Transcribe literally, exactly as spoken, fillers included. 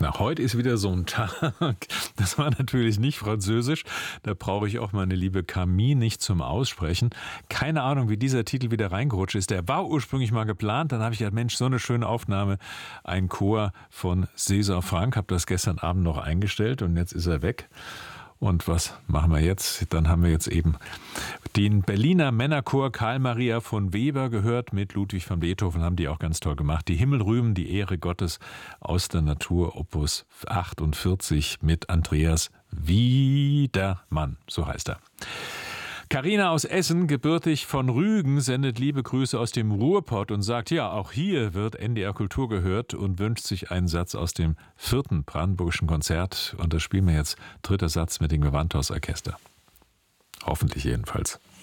Na, heute ist wieder so ein Tag. Das war natürlich nicht Französisch. Da brauche ich auch meine liebe Camille nicht zum Aussprechen. Keine Ahnung, wie dieser Titel wieder reingerutscht ist. Der war ursprünglich mal geplant. Dann habe ich gedacht, Mensch, so eine schöne Aufnahme. Ein Chor von César Franck. Habe das gestern Abend noch eingestellt und jetzt ist er weg. Und was machen wir jetzt? Dann haben wir jetzt eben den Berliner Männerchor Karl Maria von Weber gehört mit Ludwig van Beethoven, haben die auch ganz toll gemacht. Die Himmel rühmen die Ehre Gottes aus der Natur, Opus achtundvierzig mit Andreas Wiedermann, so heißt er. Carina aus Essen, gebürtig von Rügen, sendet liebe Grüße aus dem Ruhrpott und sagt, ja, auch hier wird N D R Kultur gehört und wünscht sich einen Satz aus dem vierten Brandenburgischen Konzert. Und das spielen wir jetzt, dritter Satz mit dem Gewandhausorchester. Hoffentlich jedenfalls.